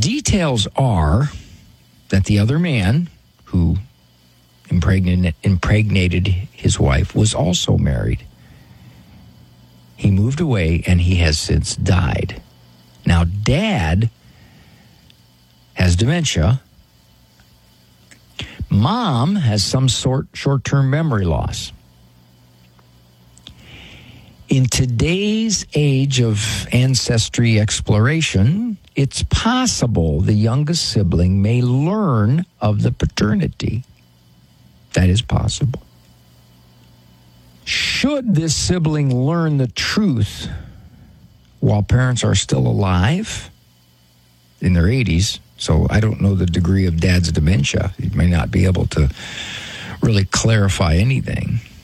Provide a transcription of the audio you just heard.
details are that the other man who impregnated his wife was also married. He moved away, and he has since died. Now, Dad has dementia. Mom has some short-term memory loss. In today's age of ancestry exploration, it's possible the youngest sibling may learn of the paternity. That is possible. Should this sibling learn the truth while parents are still alive in their 80s, so I don't know the degree of Dad's dementia. He may not be able to really clarify anything.